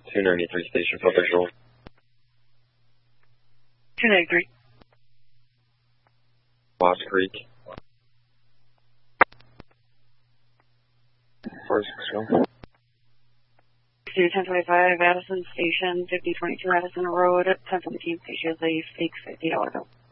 293 station for visual. 293. Lost Creek. First, visual. 1025 Addison Station, 5022 Addison Road, 1017 Station, Leaf, 650 Delaware.